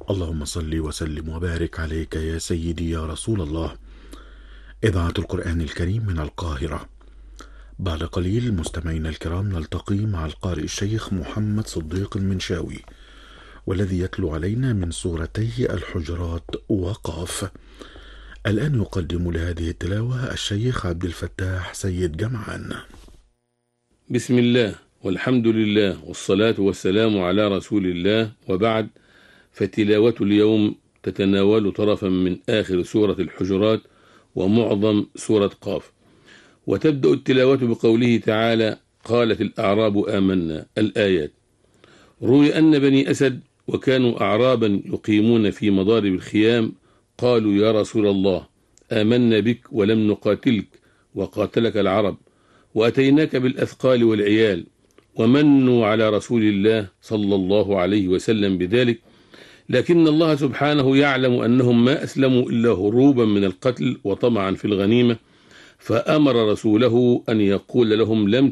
اللهم صل وسلم وبارك عليك يا سيدي يا رسول الله. إذاعة القرآن الكريم من القاهرة. بعد قليل مستمعينا الكرام نلتقي مع القارئ الشيخ محمد صديق المنشاوي، والذي يتلو علينا من سورتي الحجرات وقاف. الآن يقدم لهذه التلاوة الشيخ عبد الفتاح سيد جمعان. بسم الله والحمد لله والصلاة والسلام على رسول الله، وبعد، فتلاوة اليوم تتناول طرفا من آخر سورة الحجرات ومعظم سورة قاف. وتبدأ التلاوة بقوله تعالى: قالت الأعراب آمنا. الآيات. روي أن بني أسد وكانوا أعرابا يقيمون في مضارب الخيام قالوا: يا رسول الله، آمنا بك ولم نقاتلك وقاتلك العرب، وأتيناك بالأثقال والعيال، ومنوا على رسول الله صلى الله عليه وسلم بذلك، لكن الله سبحانه يعلم أنهم ما أسلموا إلا هروبا من القتل وطمعا في الغنيمة، فأمر رسوله أن يقول لهم: لم